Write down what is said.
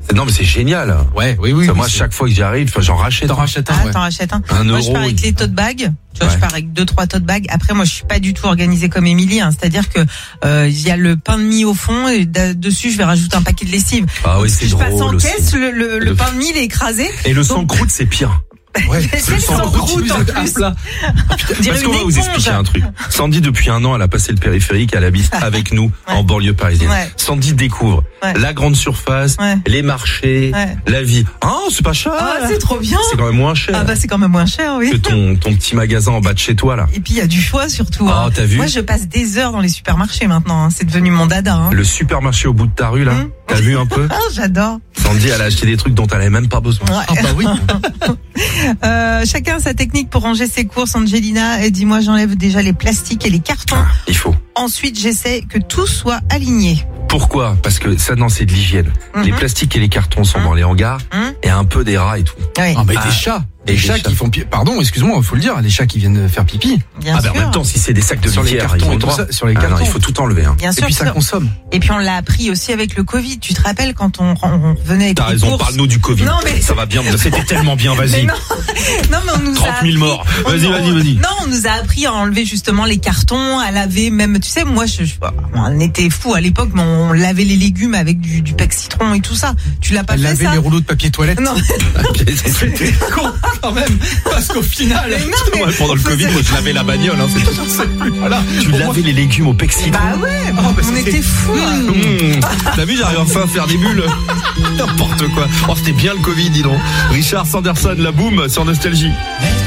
Non, mais c'est génial. Ouais, oui. Ça, moi, chaque fois que j'y arrive, j'en rachète. T'en rachètes un, ouais. T'en rachètes un. Moi, je pars avec les tote bags. Tu vois, je pars avec 2-3 tote bags. Après, moi, je suis pas du tout organisée comme Émilie, hein. C'est-à-dire que, il y a le pain de mie au fond et dessus, je vais rajouter un paquet de lessive. Ah oui, c'est drôle. Je passe en aussi. caisse, le pain de mie, il est écrasé. Et le sang-croûte, c'est pire. Ouais, C'est le sang-croûte en plus. plat. Parce qu'on va vous expliquer un truc. Sandy, depuis 1 an, elle a passé le périphérique, elle habite avec nous en banlieue parisienne. Ouais. Sandy découvre la grande surface, les marchés, la vie. Ah, c'est pas cher. Ah, c'est trop bien. C'est quand même moins cher. Ah bah c'est quand même moins cher, oui. Que ton petit magasin en bas de chez toi là. Et puis il y a du choix surtout. Ah, hein. t'as vu? Moi je passe des heures dans les supermarchés maintenant. Hein. C'est devenu mon dada. Hein. Le supermarché au bout de ta rue là. T'as vu un peu? Ah, j'adore. Sandy, elle a acheté des trucs dont elle avait même pas besoin. Ouais. Ah bah oui. Chacun a sa technique pour ranger ses courses. Angelina, elle dit moi j'enlève déjà les plastiques et les cartons. Il faut. Ensuite j'essaie que tout soit aligné. Pourquoi? Parce que ça, non, c'est de l'hygiène. Les plastiques et les cartons sont dans les hangars et un peu des rats et tout. Ouais. Ah bah des chats. Des chats qui font pardon, excuse-moi, faut le dire, les chats qui viennent faire pipi. Bien Ah sûr. ben en même temps, si c'est des sacs de Sur les litière, cartons ils ont et le tout droit. ça, sur les Ah non, cartons. il faut tout enlever. Hein. Bien Et sûr. puis ça consomme. Et puis on l'a appris aussi avec le Covid. Tu te rappelles quand on revenait avec T'as les raison, courses. parle-nous du Covid. Non, mais- Ça va bien, c'était tellement bien, Mais vas-y. non, non, mais on nous 30 a 000 appris, morts. Vas-y. Non, on nous a appris à enlever justement les cartons, à laver même. Tu sais, moi, on était fous à l'époque, mais on lavait les légumes avec du pec citron et tout ça. Tu l'as pas fait Laver ça? les rouleaux de papier toilette. Non. C'était con quand même, parce qu'au final. Mais non, mais Ouais, pendant le Covid, moi, je lavais la bagnole, hein, c'est tout. Voilà. Tu lavais les légumes au pec citron. Bah ouais, bah on c'était- était fous. T'as vu, j'arrive enfin à faire des bulles. N'importe quoi. Oh, c'était bien le Covid, dis donc. Richard Sanderson, la boum, sur Nostalgie.